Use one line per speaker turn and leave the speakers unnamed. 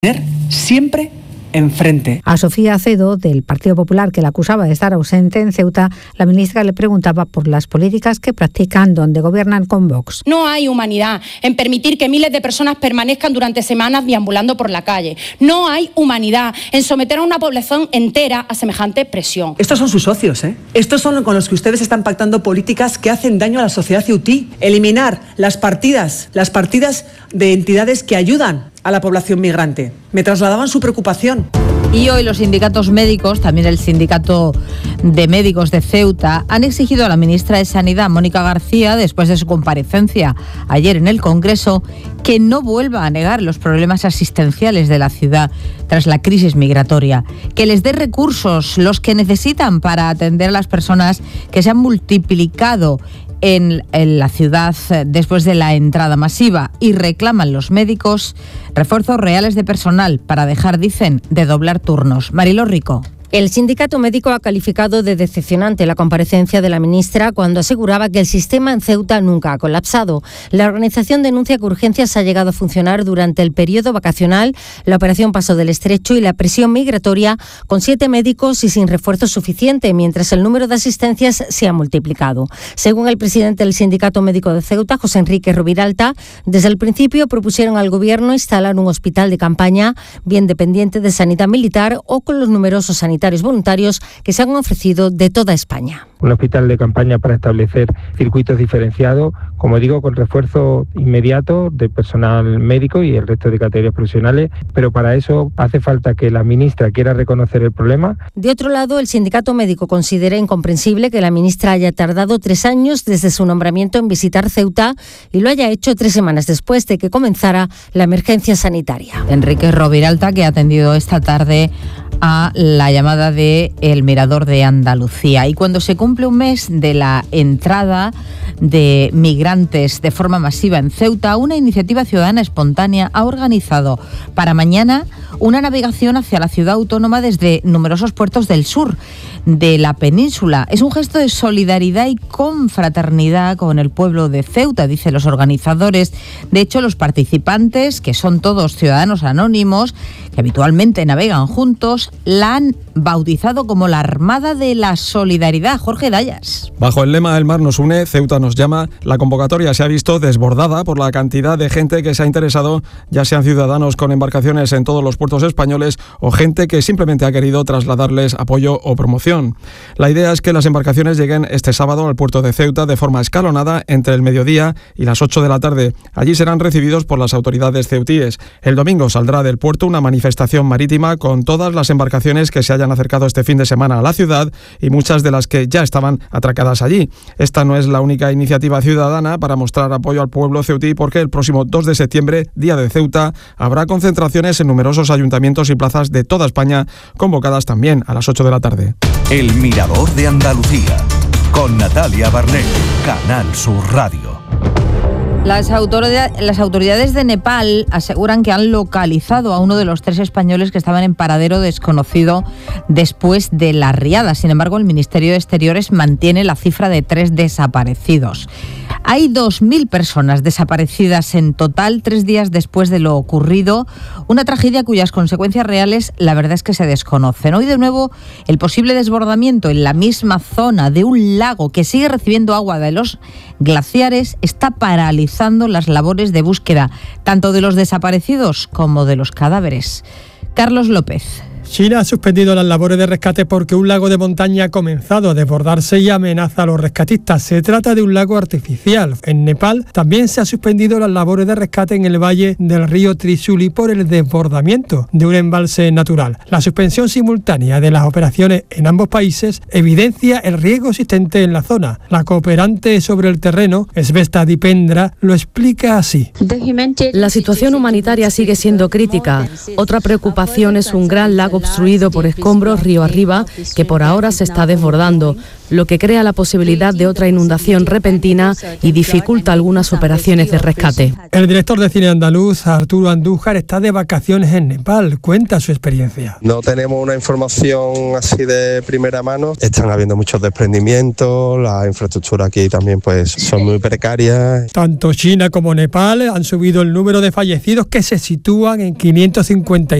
siempre enfrente.
A Sofía Acedo, del Partido Popular, que la acusaba de estar ausente en Ceuta, la ministra le preguntaba por las políticas que practican donde gobiernan con Vox.
No hay humanidad en permitir que miles de personas permanezcan durante semanas deambulando por la calle. No hay humanidad en someter a una población entera a semejante presión.
Estos son sus socios, ¿eh? Estos son con los que ustedes están pactando políticas que hacen daño a la sociedad ceutí. Eliminar las partidas de entidades que ayudan a la población migrante. Me trasladaban su preocupación.
Y hoy los sindicatos médicos, también el sindicato de médicos de Ceuta, han exigido a la ministra de Sanidad, Mónica García, después de su comparecencia ayer en el Congreso, que no vuelva a negar los problemas asistenciales de la ciudad tras la crisis migratoria, que les dé recursos, los que necesitan para atender a las personas que se han multiplicado en la ciudad después de la entrada masiva, y reclaman los médicos refuerzos reales de personal para dejar, dicen, de doblar turnos. Mariló Rico.
El sindicato médico ha calificado de decepcionante la comparecencia de la ministra cuando aseguraba que el sistema en Ceuta nunca ha colapsado. La organización denuncia que Urgencias ha llegado a funcionar durante el periodo vacacional, la operación Paso del Estrecho y la presión migratoria con 7 médicos y sin refuerzo suficiente, mientras el número de asistencias se ha multiplicado. Según el presidente del sindicato médico de Ceuta, José Enrique Roviralta, desde el principio propusieron al gobierno instalar un hospital de campaña bien dependiente de sanidad militar o con los numerosos sanitarios voluntarios que se han ofrecido de toda España.
Un hospital de campaña para establecer circuitos diferenciados, como digo, con refuerzo inmediato de personal médico y el resto de categorías profesionales, pero para eso hace falta que la ministra quiera reconocer el problema.
De otro lado, el sindicato médico considera incomprensible que la ministra haya tardado 3 años desde su nombramiento en visitar Ceuta y lo haya hecho 3 semanas después de que comenzara la emergencia sanitaria.
Enrique Roviralta, que ha atendido esta tarde a la llamada de El Mirador de Andalucía. Y cuando se cumple un mes de la entrada de migrantes de forma masiva en Ceuta, una iniciativa ciudadana espontánea ha organizado para mañana una navegación hacia la ciudad autónoma desde numerosos puertos del sur de la península. Es un gesto de solidaridad y confraternidad con el pueblo de Ceuta, dicen los organizadores. De hecho, los participantes, que son todos ciudadanos anónimos, que habitualmente navegan juntos, la han bautizado como la Armada de la Solidaridad. Jorge Dayas.
Bajo el lema El mar nos une, Ceuta nos llama, la convocatoria se ha visto desbordada por la cantidad de gente que se ha interesado, ya sean ciudadanos con embarcaciones en todos los puertos españoles o gente que simplemente ha querido trasladarles apoyo o promoción. La idea es que las embarcaciones lleguen este sábado al puerto de Ceuta de forma escalonada entre el mediodía y las 8 de la tarde. Allí serán recibidos por las autoridades ceutíes. El domingo saldrá del puerto una manifestación marítima con todas las embarcaciones que se hayan acercado este fin de semana a la ciudad y muchas de las que ya estaban atracadas allí. Esta no es la única iniciativa ciudadana para mostrar apoyo al pueblo ceutí, porque el próximo 2 de septiembre, Día de Ceuta, habrá concentraciones en numerosos ayuntamientos y plazas de toda España, convocadas también a las 8 de la tarde.
El Mirador de Andalucía, con Natalia Barnett, Canal Sur Radio.
Las autoridades de Nepal aseguran que han localizado a uno de los 3 españoles que estaban en paradero desconocido después de la riada. Sin embargo, el Ministerio de Exteriores mantiene la cifra de 3 desaparecidos. Hay 2.000 personas desaparecidas en total 3 días después de lo ocurrido, una tragedia cuyas consecuencias reales la verdad es que se desconocen. Hoy de nuevo el posible desbordamiento en la misma zona de un lago que sigue recibiendo agua de los glaciares está paralizando las labores de búsqueda tanto de los desaparecidos como de los cadáveres. Carlos López.
China ha suspendido las labores de rescate porque un lago de montaña ha comenzado a desbordarse y amenaza a los rescatistas. Se trata de un lago artificial. En Nepal también se ha suspendido las labores de rescate en el valle del río Trishuli por el desbordamiento de un embalse natural. La suspensión simultánea de las operaciones en ambos países evidencia el riesgo existente en la zona. La cooperante sobre el terreno, Sveta Dipendra, lo explica así.
La situación humanitaria sigue siendo crítica. Otra preocupación es un gran lago obstruido por escombros río arriba que por ahora se está desbordando, lo que crea la posibilidad de otra inundación repentina y dificulta algunas operaciones de rescate.
El director de cine andaluz, Arturo Andújar, está de vacaciones en Nepal. Cuenta su experiencia.
No tenemos una información así de primera mano. Están habiendo muchos desprendimientos, las infraestructuras aquí también pues son muy precarias.
Tanto China como Nepal han subido el número de fallecidos, que se sitúan en 550.